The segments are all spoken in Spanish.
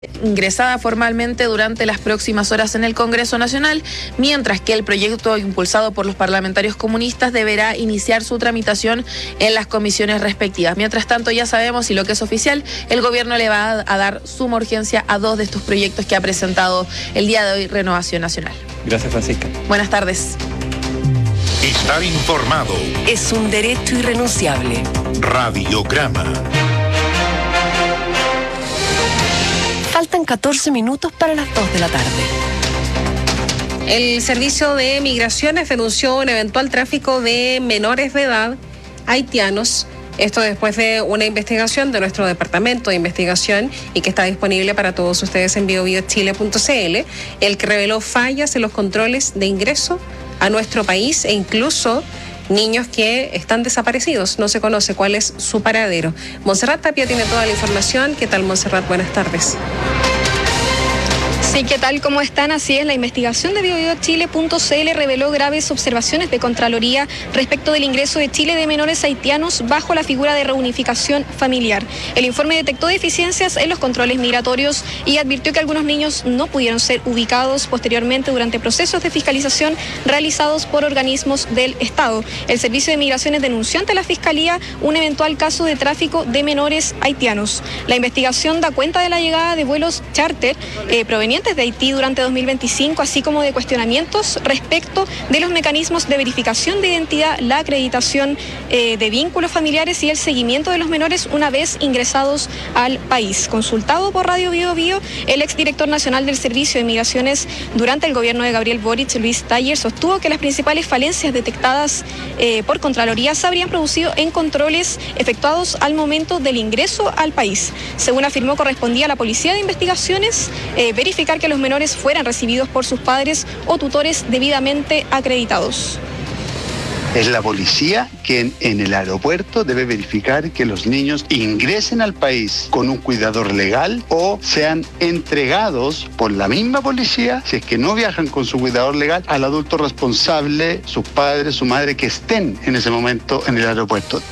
ingresada formalmente durante las próximas horas en el Congreso Nacional, mientras que el proyecto impulsado por los parlamentarios comunistas deberá iniciar su tramitación en las comisiones respectivas. Mientras tanto, ya sabemos, y lo que es oficial, el gobierno le va a dar suma urgencia a 2 de estos proyectos que ha presentado el día de hoy Renovación Nacional. Gracias, Francisca. Buenas tardes. Estar informado es un derecho irrenunciable. Radiograma. Faltan 14 minutos para las 2 de la tarde. El Servicio de Migraciones denunció un eventual tráfico de menores de edad haitianos. Esto después de una investigación de nuestro departamento de investigación y que está disponible para todos ustedes en biobiochile.cl, el que reveló fallas en los controles de ingreso a nuestro país e incluso niños que están desaparecidos. No se conoce cuál es su paradero. Montserrat Tapia tiene toda la información. ¿Qué tal, Montserrat? Buenas tardes. Sí, ¿qué tal? ¿Cómo están? Así es, la investigación de biobiochile.cl reveló graves observaciones de Contraloría respecto del ingreso de Chile de menores haitianos bajo la figura de reunificación familiar. El informe detectó deficiencias en los controles migratorios y advirtió que algunos niños no pudieron ser ubicados posteriormente durante procesos de fiscalización realizados por organismos del Estado. El Servicio de Migraciones denunció ante la Fiscalía un eventual caso de tráfico de menores haitianos. La investigación da cuenta de la llegada de vuelos charter provenientes de Haití durante 2025, así como de cuestionamientos respecto de los mecanismos de verificación de identidad, la acreditación de vínculos familiares y el seguimiento de los menores una vez ingresados al país. Consultado por Radio Bio Bio, el exdirector nacional del Servicio de Migraciones durante el gobierno de Gabriel Boric, Luis Taller, sostuvo que las principales falencias detectadas por Contraloría se habrían producido en controles efectuados al momento del ingreso al país. Según afirmó, correspondía a la Policía de Investigaciones verificar que los menores fueran recibidos por sus padres o tutores debidamente acreditados. Es la policía quien en el aeropuerto debe verificar que los niños ingresen al país con un cuidador legal o sean entregados por la misma policía, si es que no viajan con su cuidador legal, al adulto responsable, sus padres, su madre, que estén en ese momento en el aeropuerto.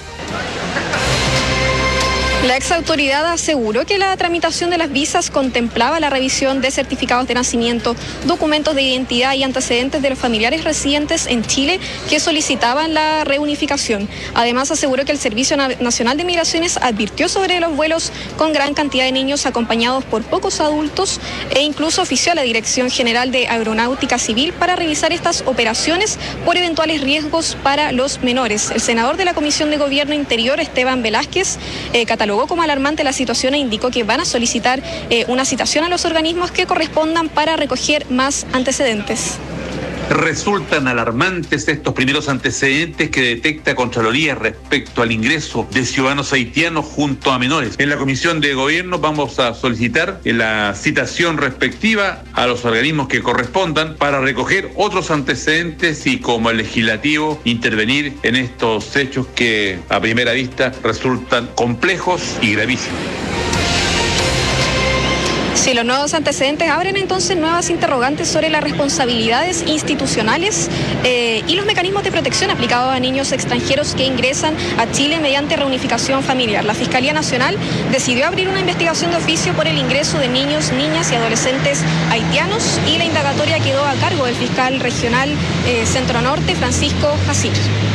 La exautoridad aseguró que la tramitación de las visas contemplaba la revisión de certificados de nacimiento, documentos de identidad y antecedentes de los familiares residentes en Chile que solicitaban la reunificación. Además, aseguró que el Servicio Nacional de Migraciones advirtió sobre los vuelos con gran cantidad de niños acompañados por pocos adultos e incluso ofició a la Dirección General de Aeronáutica Civil para revisar estas operaciones por eventuales riesgos para los menores. El senador de la Comisión de Gobierno Interior, Esteban Velázquez, catalogó como alarmante la situación e indicó que van a solicitar una citación a los organismos que correspondan para recoger más antecedentes. Resultan alarmantes estos primeros antecedentes que detecta Contraloría respecto al ingreso de ciudadanos haitianos junto a menores. En la Comisión de Gobierno vamos a solicitar la citación respectiva a los organismos que correspondan para recoger otros antecedentes y, como el legislativo, intervenir en estos hechos que a primera vista resultan complejos y gravísimos. Si los nuevos antecedentes abren entonces nuevas interrogantes sobre las responsabilidades institucionales y los mecanismos de protección aplicados a niños extranjeros que ingresan a Chile mediante reunificación familiar. La Fiscalía Nacional decidió abrir una investigación de oficio por el ingreso de niños, niñas y adolescentes haitianos y la indagatoria quedó a cargo del fiscal regional Centro Norte, Francisco Jacir.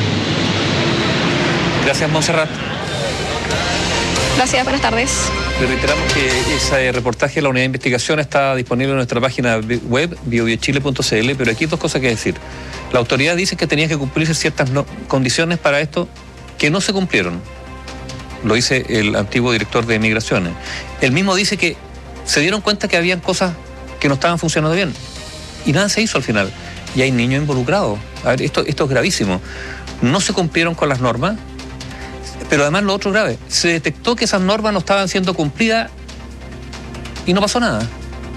Gracias, Montserrat. Gracias, buenas tardes. Le reiteramos que ese reportaje de la unidad de investigación está disponible en nuestra página web, biobiochile.cl, pero aquí hay 2 cosas que decir. La autoridad dice que tenía que cumplirse ciertas condiciones para esto que no se cumplieron. Lo dice el antiguo director de Migraciones. Él mismo dice que se dieron cuenta que habían cosas que no estaban funcionando bien y nada se hizo al final. Y hay niños involucrados. A ver, esto es gravísimo. No se cumplieron con las normas. Pero además lo otro grave, se detectó que esas normas no estaban siendo cumplidas y no pasó nada.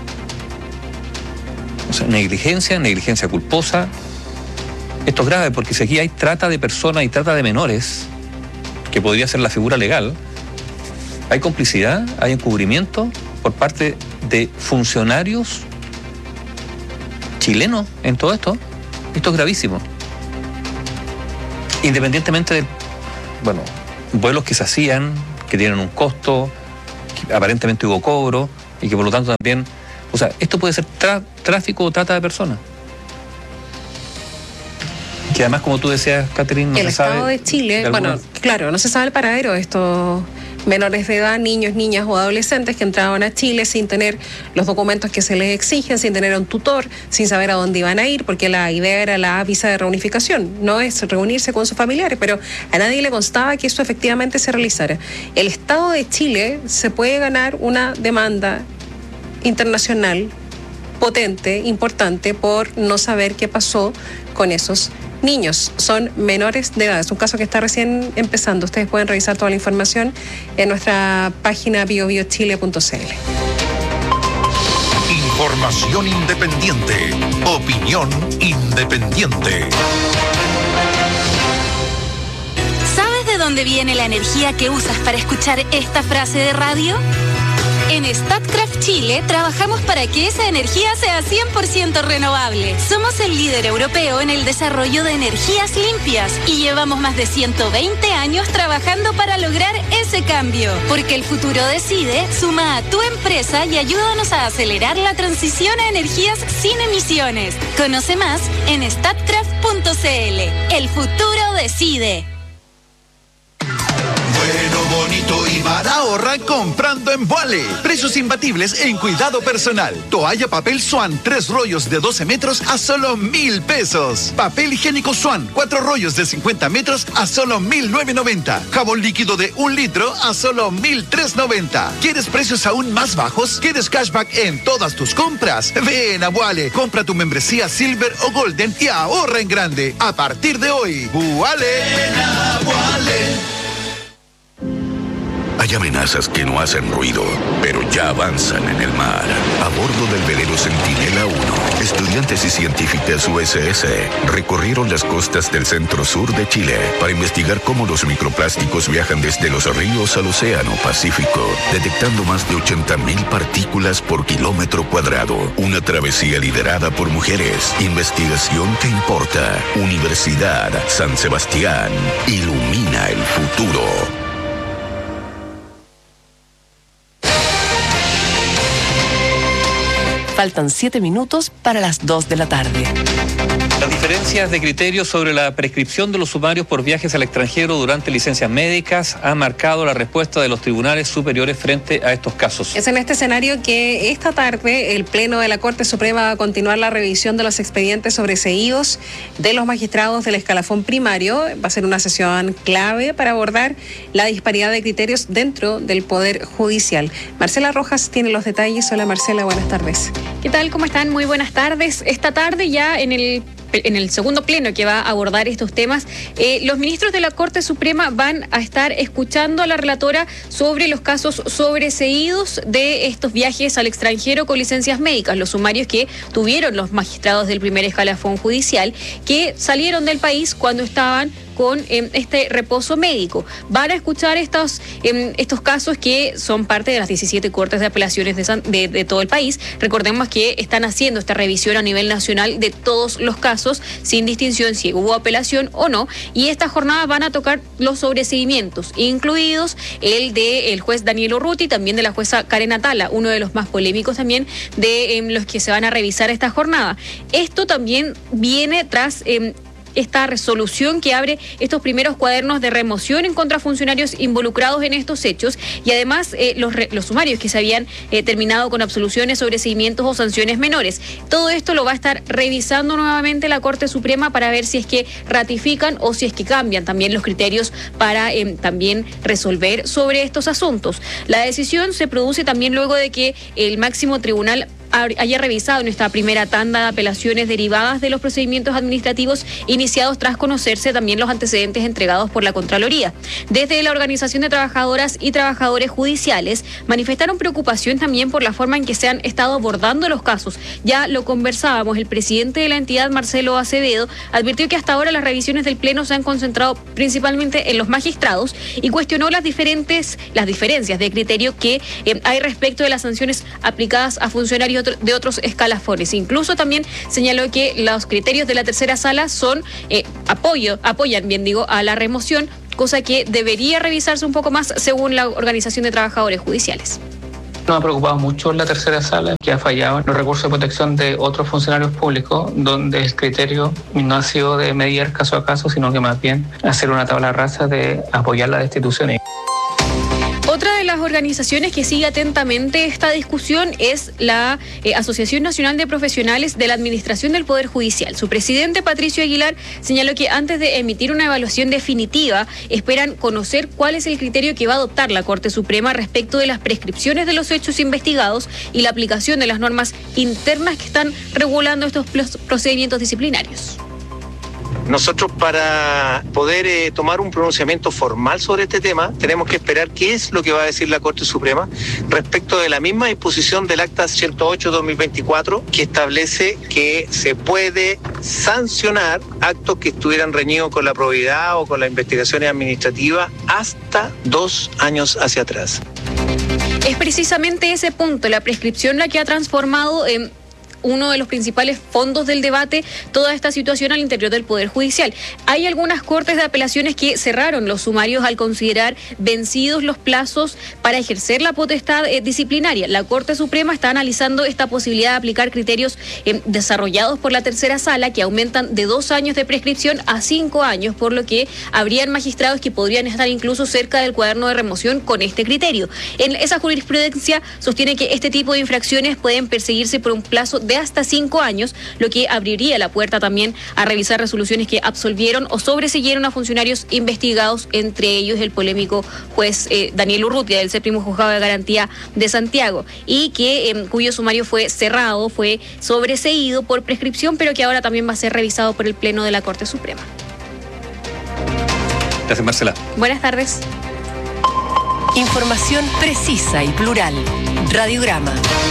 O sea, negligencia culposa. Esto es grave porque si aquí hay trata de personas y trata de menores, que podría ser la figura legal, hay complicidad, hay encubrimiento por parte de funcionarios chilenos en todo esto. Esto es gravísimo. Independientemente del, vuelos que se hacían, que tienen un costo, que aparentemente hubo cobro, y que por lo tanto también, o sea, esto puede ser tráfico o trata de personas. Que además, como tú decías, Catherine, no el se sabe... Estado de Chile, bueno, claro, no se sabe el paradero de estos menores de edad, niños, niñas o adolescentes que entraban a Chile sin tener los documentos que se les exigen, sin tener un tutor, sin saber a dónde iban a ir, porque la idea era la visa de reunificación, no es reunirse con sus familiares, pero a nadie le constaba que eso efectivamente se realizara. El Estado de Chile se puede ganar una demanda internacional potente, importante, por no saber qué pasó con esos niños. Son menores de edad. Es un caso que está recién empezando. Ustedes pueden revisar toda la información en nuestra página biobiochile.cl. Información independiente. Opinión independiente. ¿Sabes de dónde viene la energía que usas para escuchar esta frase de radio? En Statkraft Chile trabajamos para que esa energía sea 100% renovable. Somos el líder europeo en el desarrollo de energías limpias y llevamos más de 120 años trabajando para lograr ese cambio. Porque el futuro decide, suma a tu empresa y ayúdanos a acelerar la transición a energías sin emisiones. Conoce más en statkraft.cl. El futuro decide. Bueno, bonito y barato. Ahorra comprando en Vuale. Precios imbatibles en cuidado personal. Toalla papel Swan, 3 rollos de 12 metros a solo 1,000 pesos. Papel higiénico Swan, 4 rollos de 50 metros a solo 1,990. Jabón líquido de 1 litro a solo 1,390. ¿Quieres precios aún más bajos? ¿Quieres cashback en todas tus compras? Ven a Vuale. Compra tu membresía Silver o Golden y ahorra en grande. A partir de hoy, Vuale. Ven a Vuale. Hay amenazas que no hacen ruido, pero ya avanzan en el mar. A bordo del velero Centinela 1, estudiantes y científicas USS recorrieron las costas del centro-sur de Chile para investigar cómo los microplásticos viajan desde los ríos al océano Pacífico, detectando más de 80,000 partículas por kilómetro cuadrado. Una travesía liderada por mujeres. Investigación que importa. Universidad San Sebastián. Ilumina el futuro. Faltan 7 minutos para las 2 de la tarde. Las diferencias de criterios sobre la prescripción de los sumarios por viajes al extranjero durante licencias médicas han marcado la respuesta de los tribunales superiores frente a estos casos. Es en este escenario que esta tarde el Pleno de la Corte Suprema va a continuar la revisión de los expedientes sobreseídos de los magistrados del escalafón primario. Va a ser una sesión clave para abordar la disparidad de criterios dentro del Poder Judicial. Marcela Rojas tiene los detalles. Hola Marcela, buenas tardes. ¿Qué tal? ¿Cómo están? Muy buenas tardes. Esta tarde ya en el segundo pleno que va a abordar estos temas, los ministros de la Corte Suprema van a estar escuchando a la relatora sobre los casos sobreseídos de estos viajes al extranjero con licencias médicas, los sumarios que tuvieron los magistrados del primer escalafón judicial que salieron del país cuando estaban con este reposo médico. Van a escuchar estos casos que son parte de las 17 cortes de apelaciones de todo el país. Recordemos que están haciendo esta revisión a nivel nacional de todos los casos, sin distinción si hubo apelación o no, y esta jornada van a tocar los sobreseguimientos, incluidos el del juez Daniel Urruti, también de la jueza Karen Atala, uno de los más polémicos también de los que se van a revisar esta jornada. Esto también viene tras esta resolución que abre estos primeros cuadernos de remoción en contra funcionarios involucrados en estos hechos y además los sumarios que se habían terminado con absoluciones, sobreseguimientos o sanciones menores. Todo esto lo va a estar revisando nuevamente la Corte Suprema para ver si es que ratifican o si es que cambian también los criterios para también resolver sobre estos asuntos. La decisión se produce también luego de que el máximo tribunal haya revisado en esta primera tanda de apelaciones derivadas de los procedimientos administrativos iniciados tras conocerse también los antecedentes entregados por la Contraloría. Desde la Organización de Trabajadoras y Trabajadores Judiciales manifestaron preocupación también por la forma en que se han estado abordando los casos. Ya lo conversábamos, el presidente de la entidad, Marcelo Acevedo, advirtió que hasta ahora las revisiones del Pleno se han concentrado principalmente en los magistrados y cuestionó las diferencias de criterio que hay respecto de las sanciones aplicadas a funcionarios de otros escalafones. Incluso también señaló que los criterios de la tercera sala son apoyan a la remoción, cosa que debería revisarse un poco más según la Organización de Trabajadores Judiciales. Nos ha preocupado mucho la tercera sala, que ha fallado en los recursos de protección de otros funcionarios públicos, donde el criterio no ha sido de mediar caso a caso, sino que más bien hacer una tabla rasa de apoyar la destitución. Otra de las organizaciones que sigue atentamente esta discusión es la Asociación Nacional de Profesionales de la Administración del Poder Judicial. Su presidente, Patricio Aguilar, señaló que antes de emitir una evaluación definitiva, esperan conocer cuál es el criterio que va a adoptar la Corte Suprema respecto de las prescripciones de los hechos investigados y la aplicación de las normas internas que están regulando estos procedimientos disciplinarios. Nosotros, para poder tomar un pronunciamiento formal sobre este tema, tenemos que esperar qué es lo que va a decir la Corte Suprema respecto de la misma disposición del Acta 108/2024, que establece que se puede sancionar actos que estuvieran reñidos con la probidad o con las investigaciones administrativas hasta 2 años hacia atrás. Es precisamente ese punto, la prescripción, la que ha transformado en uno de los principales fondos del debate toda esta situación al interior del Poder Judicial. Hay algunas cortes de apelaciones que cerraron los sumarios al considerar vencidos los plazos para ejercer la potestad disciplinaria. La Corte Suprema está analizando esta posibilidad de aplicar criterios desarrollados por la tercera sala que aumentan de 2 años de prescripción a 5 años, por lo que habrían magistrados que podrían estar incluso cerca del cuaderno de remoción con este criterio. En esa jurisprudencia sostiene que este tipo de infracciones pueden perseguirse por un plazo de hasta 5 años, lo que abriría la puerta también a revisar resoluciones que absolvieron o sobreseyeron a funcionarios investigados, entre ellos el polémico juez Daniel Urrutia del 7º Juzgado de Garantía de Santiago, y que cuyo sumario fue cerrado, fue sobreseído por prescripción, pero que ahora también va a ser revisado por el Pleno de la Corte Suprema. Gracias, Marcela. Buenas tardes. Información precisa y plural. Radiograma.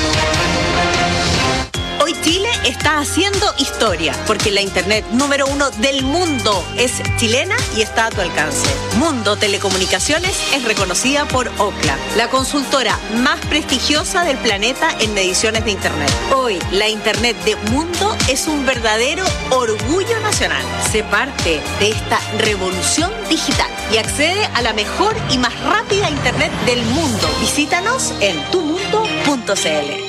Hoy Chile está haciendo historia porque la internet número 1 del mundo es chilena y está a tu alcance. Mundo Telecomunicaciones es reconocida por Ookla, la consultora más prestigiosa del planeta en mediciones de internet. Hoy la internet de Mundo es un verdadero orgullo nacional. Sé parte de esta revolución digital y accede a la mejor y más rápida internet del mundo. Visítanos en tumundo.cl.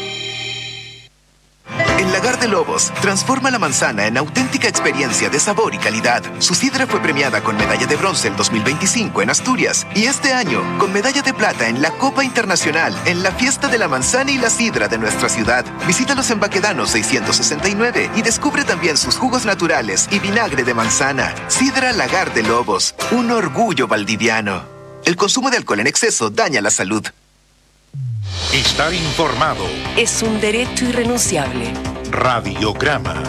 En Lagar de Lobos, transforma la manzana en auténtica experiencia de sabor y calidad. Su sidra fue premiada con medalla de bronce el 2025 en Asturias y este año con medalla de plata en la Copa Internacional en la Fiesta de la Manzana y la Sidra de nuestra ciudad. Visítalos en Baquedano 669 y descubre también sus jugos naturales y vinagre de manzana. Sidra Lagar de Lobos, un orgullo valdiviano. El consumo de alcohol en exceso daña la salud. Estar informado Es un derecho irrenunciable. Radiograma.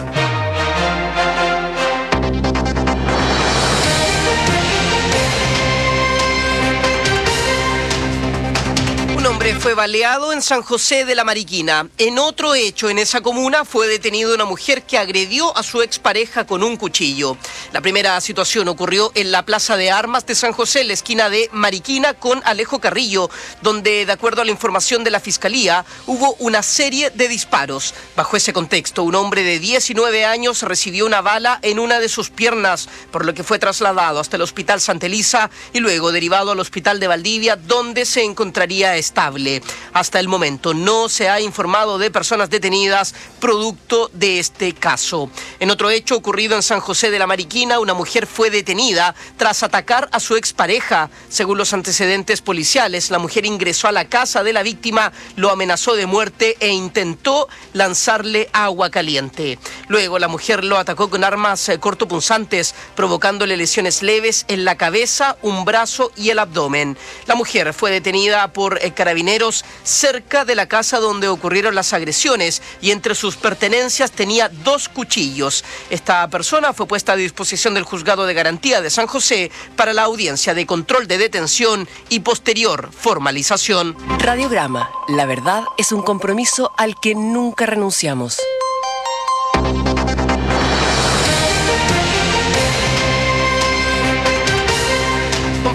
Un hombre fue baleado en San José de la Mariquina. En otro hecho en esa comuna fue detenida una mujer que agredió a su expareja con un cuchillo. La primera situación ocurrió en la Plaza de Armas de San José, en la esquina de Mariquina con Alejo Carrillo, donde, de acuerdo a la información de la Fiscalía, hubo una serie de disparos. Bajo ese contexto, un hombre de 19 años recibió una bala en una de sus piernas, por lo que fue trasladado hasta el Hospital Santa Elisa y luego derivado al Hospital de Valdivia, donde se encontraría estable. Hasta el momento no se ha informado de personas detenidas producto de este caso. En otro hecho ocurrido en San José de la Mariquina, una mujer fue detenida tras atacar a su expareja. Según los antecedentes policiales, la mujer ingresó a la casa de la víctima, lo amenazó de muerte e intentó lanzarle agua caliente. Luego la mujer lo atacó con armas cortopunzantes, provocándole lesiones leves en la cabeza, un brazo y el abdomen. La mujer fue detenida por carabineros cerca de la casa donde ocurrieron las agresiones y entre sus pertenencias tenía 2 cuchillos. Esta persona fue puesta a disposición del Juzgado de Garantía de San José para la audiencia de control de detención y posterior formalización. Radiograma. La verdad es un compromiso al que nunca renunciamos.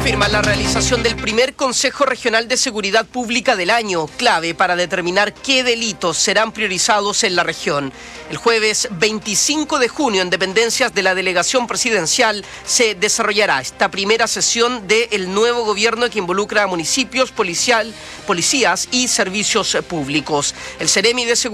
confirma la realización del primer Consejo Regional de Seguridad Pública del año, clave para determinar qué delitos serán priorizados en la región. El jueves 25 de junio, en dependencias de la delegación presidencial, se desarrollará esta primera sesión del nuevo gobierno que involucra a municipios, policías y servicios públicos. El Seremi de Seguridad